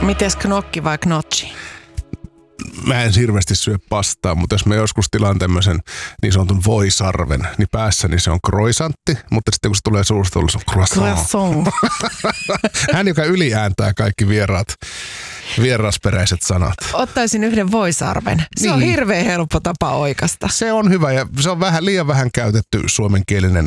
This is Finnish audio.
Mites knokki vai knotchi? Mä en hirveästi syö pastaa, mutta jos mä joskus tilaan tämmöisen niin sanotun voisarven, niin päässäni se on croissantti, mutta sitten kun se tulee suusta, se on croissant. Hän, joka yliääntää kaikki vierasperäiset sanat. Ottaisin yhden voisarven. Se on hirveän helppo tapa oikasta. Se on hyvä ja se on liian vähän käytetty suomenkielinen